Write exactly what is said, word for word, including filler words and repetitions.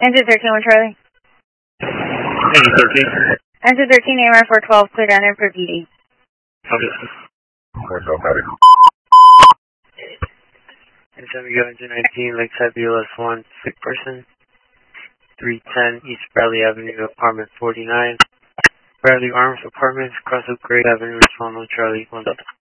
Engine thirteen one Charlie. Engine thirteen. Engine thirteen, A M R four twelve, clear down in for P D. Okay. What's up, buddy? San Miguel Engine nineteen, Lakeside B L S one, sick person. three ten East Bradley Avenue, apartment forty-nine. Bradley Arms Apartments, Cross Oak Grade Avenue, Respond on Charlie, one.